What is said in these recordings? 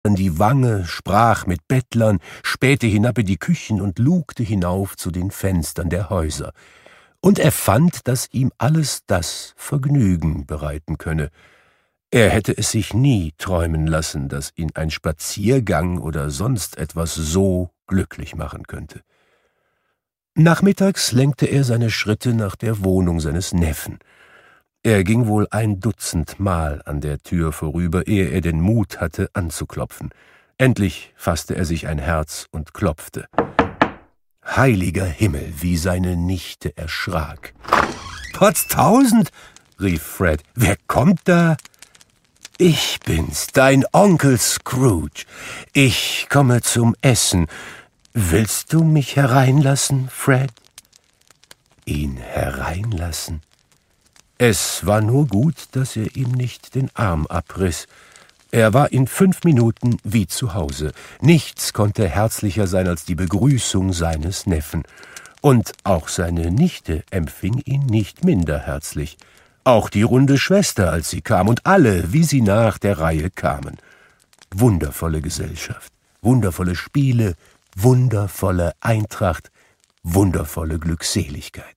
an die Wange, sprach mit Bettlern, spähte hinab in die Küchen und lugte hinauf zu den Fenstern der Häuser. Und er fand, dass ihm alles das Vergnügen bereiten könne. Er hätte es sich nie träumen lassen, dass ihn ein Spaziergang oder sonst etwas so glücklich machen könnte. Nachmittags lenkte er seine Schritte nach der Wohnung seines Neffen. Er ging wohl 1 Dutzend Mal an der Tür vorüber, ehe er den Mut hatte, anzuklopfen. Endlich fasste er sich ein Herz und klopfte. Heiliger Himmel, wie seine Nichte erschrak. »Potztausend«, rief Fred, »wer kommt da?« »Ich bin's, dein Onkel Scrooge. Ich komme zum Essen. Willst du mich hereinlassen, Fred?« Ihn hereinlassen? Es war nur gut, dass er ihm nicht den Arm abriss. Er war in 5 Minuten wie zu Hause. Nichts konnte herzlicher sein als die Begrüßung seines Neffen. Und auch seine Nichte empfing ihn nicht minder herzlich. Auch die runde Schwester, als sie kam, und alle, wie sie nach der Reihe kamen. Wundervolle Gesellschaft, wundervolle Spiele, wundervolle Eintracht, wundervolle Glückseligkeit.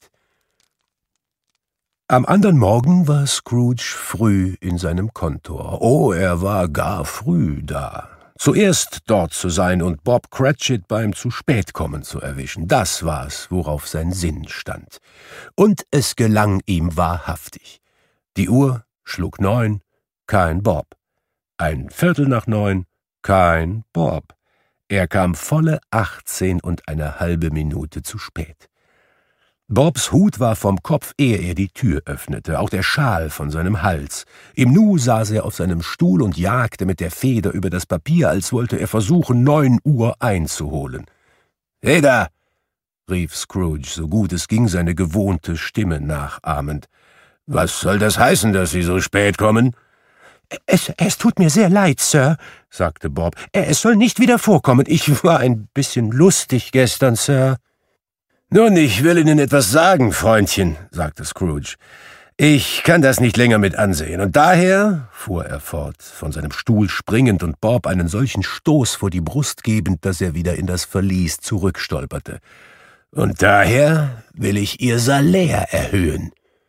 Am andern Morgen war Scrooge früh in seinem Kontor. Oh, er war gar früh da. Zuerst dort zu sein und Bob Cratchit beim Zu-Spät-Kommen zu erwischen, das war's, worauf sein Sinn stand. Und es gelang ihm wahrhaftig. Die Uhr schlug 9, kein Bob. 9:15, kein Bob. Er kam volle 18,5 Minuten zu spät. Bobs Hut war vom Kopf, ehe er die Tür öffnete, auch der Schal von seinem Hals. Im Nu saß er auf seinem Stuhl und jagte mit der Feder über das Papier, als wollte er versuchen, 9 Uhr einzuholen. »Hey da«, rief Scrooge, so gut es ging, seine gewohnte Stimme nachahmend. »Was soll das heißen, dass Sie so spät kommen?« »Es tut mir sehr leid, Sir«, sagte Bob. »Es soll nicht wieder vorkommen. Ich war ein bisschen lustig gestern, Sir.« »Nun, ich will Ihnen etwas sagen, Freundchen«, sagte Scrooge. »Ich kann das nicht länger mit ansehen, und daher«, fuhr er fort, von seinem Stuhl springend und Bob einen solchen Stoß vor die Brust gebend, dass er wieder in das Verlies zurückstolperte, »und daher will ich Ihr Salär erhöhen.«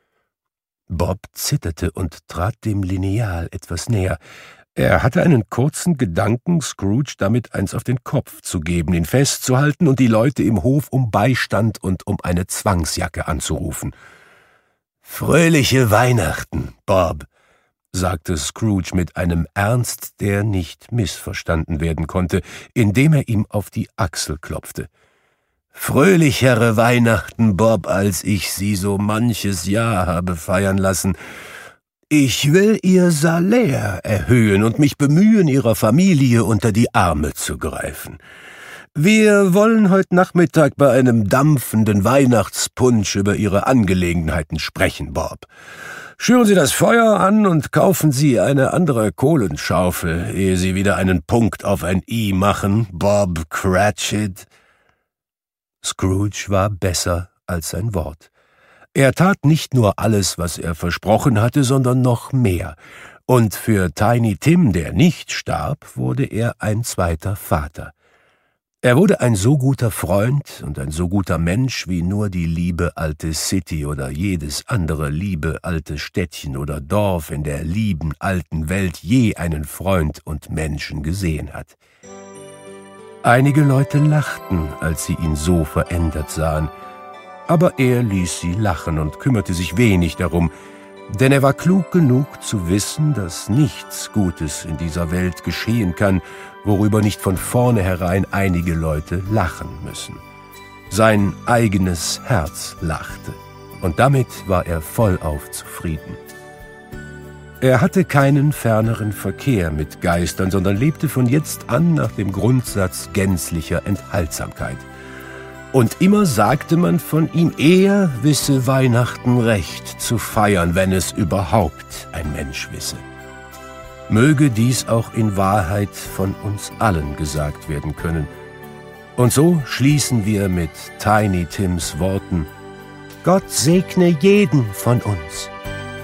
Bob zitterte und trat dem Lineal etwas näher. Er hatte einen kurzen Gedanken, Scrooge damit eins auf den Kopf zu geben, ihn festzuhalten und die Leute im Hof um Beistand und um eine Zwangsjacke anzurufen. »Fröhliche Weihnachten, Bob«, sagte Scrooge mit einem Ernst, der nicht missverstanden werden konnte, indem er ihm auf die Achsel klopfte. »Fröhlichere Weihnachten, Bob, als ich sie so manches Jahr habe feiern lassen. Ich will Ihr Salär erhöhen und mich bemühen, Ihrer Familie unter die Arme zu greifen. Wir wollen heute Nachmittag bei einem dampfenden Weihnachtspunsch über Ihre Angelegenheiten sprechen, Bob. Schüren Sie das Feuer an und kaufen Sie eine andere Kohlenschaufel, ehe Sie wieder einen Punkt auf ein I machen, Bob Cratchit.« Scrooge war besser als sein Wort. Er tat nicht nur alles, was er versprochen hatte, sondern noch mehr. Und für Tiny Tim, der nicht starb, wurde er ein zweiter Vater. Er wurde ein so guter Freund und ein so guter Mensch, wie nur die liebe alte City oder jedes andere liebe alte Städtchen oder Dorf in der lieben alten Welt je einen Freund und Menschen gesehen hat. Einige Leute lachten, als sie ihn so verändert sahen, aber er ließ sie lachen und kümmerte sich wenig darum, denn er war klug genug zu wissen, dass nichts Gutes in dieser Welt geschehen kann, worüber nicht von vornherein einige Leute lachen müssen. Sein eigenes Herz lachte, und damit war er vollauf zufrieden. Er hatte keinen ferneren Verkehr mit Geistern, sondern lebte von jetzt an nach dem Grundsatz gänzlicher Enthaltsamkeit. Und immer sagte man von ihm, er wisse Weihnachten recht zu feiern, wenn es überhaupt ein Mensch wisse. Möge dies auch in Wahrheit von uns allen gesagt werden können. Und so schließen wir mit Tiny Tims Worten: Gott segne jeden von uns.